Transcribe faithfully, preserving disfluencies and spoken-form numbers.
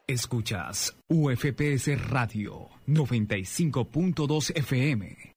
Escuchas U F P S Radio noventa y cinco punto dos F M.